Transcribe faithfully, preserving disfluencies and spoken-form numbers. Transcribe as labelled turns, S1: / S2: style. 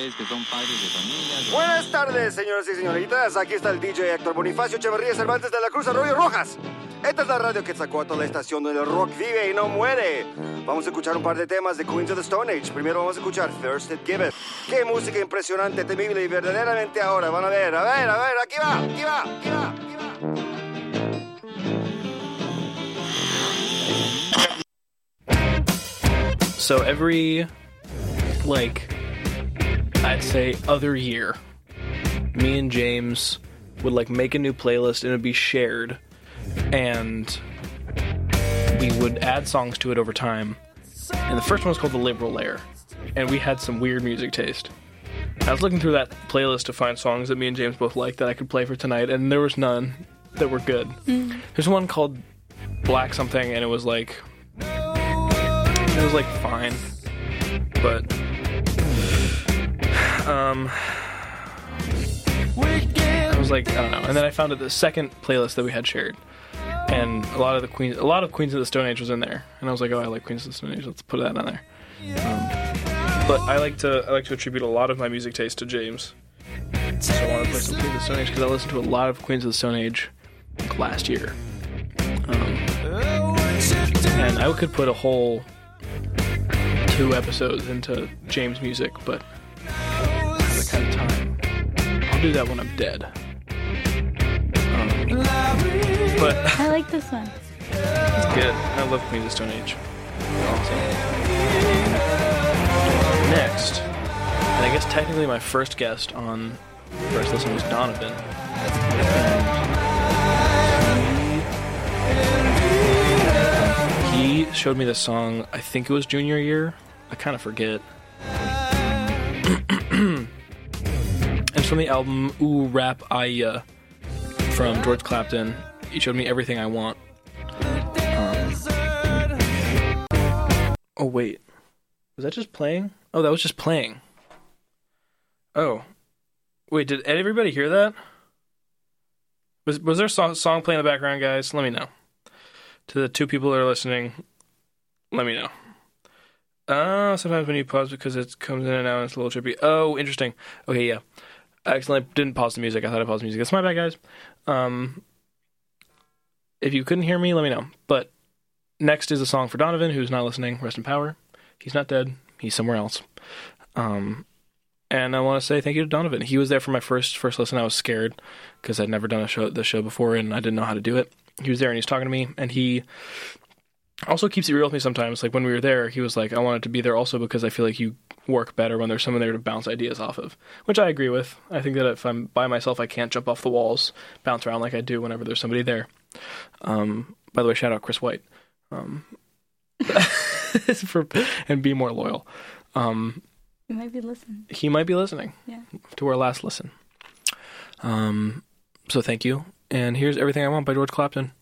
S1: ustedes que son padres de familias.
S2: Buenas tardes, señoras y señoritas. Aquí está el D J Héctor Bonifacio Echeverría Cervantes de la Cruz Arroyo Rojas. Esta es la radio Quetzalcóatl, la estación donde el rock vive y no muere. Vamos a escuchar un par de temas de Queens of the Stone Age. Primero vamos a escuchar Thirsted Gibbet. Qué música impresionante, temible y verdaderamente ahora. Van a ver, a ver, a ver, aquí va, aquí va, aquí va, aquí va.
S3: So every, like, I'd say other year, me and James would, like, make a new playlist and it would be shared. And we would add songs to it over time. And the first one was called The Liberal Lair. And we had some weird music taste. I was looking through that playlist to find songs that me and James both liked that I could play for tonight, and there was none that were good. Mm. There's one called Black Something, and it was like... It was like fine. But... Um... I was like, I don't know. And then I found the second playlist that we had shared. And a lot of the Queens, a lot of Queens of the Stone Age was in there, and I was like, "Oh, I like Queens of the Stone Age. Let's put that on there." Um, but I like to, I like to attribute a lot of my music taste to James. So I want to play some Queens of the Stone Age because I listened to a lot of Queens of the Stone Age like, last year, um, and I could put a whole two episodes into James music, but I don't have the kind of time. I'll do that when I'm dead. Um, But
S4: I like this one.
S3: It's good. I love Queens of the Stone Age. Awesome. Next, and I guess technically my first guest on First Listen was Donovan. And he showed me this song, I think it was junior year. I kind of forget. It's from the album Ooh Rap Aya from George Clapton. He showed me Everything I Want. Um, oh, wait. Was that just playing? Oh, that was just playing. Oh. Wait, did everybody hear that? Was was there a song, song playing in the background, guys? Let me know. To the two people that are listening, let me know. Uh, sometimes when you pause because it comes in and out and it's a little trippy. Oh, interesting. Okay, yeah. I accidentally didn't pause the music. I thought I paused the music. That's my bad, guys. Um... If you couldn't hear me, let me know. But next is a song for Donovan, who's not listening. Rest in power. He's not dead. He's somewhere else. Um, and I want to say thank you to Donovan. He was there for my first first listen. I was scared because I'd never done a show the show before, and I didn't know how to do it. He was there, and he's talking to me, and he also keeps it real with me sometimes. Like when we were there, he was like, I wanted to be there also because I feel like you work better when there's someone there to bounce ideas off of, which I agree with. I think that if I'm by myself, I can't jump off the walls, bounce around like I do whenever there's somebody there. Um, by the way, shout out Chris White, um, for, and be more loyal. Um,
S4: he might be listening.
S3: He might be listening.
S4: Yeah.
S3: To our last listen. Um, so thank you. And here's Everything I Want by George Clapton.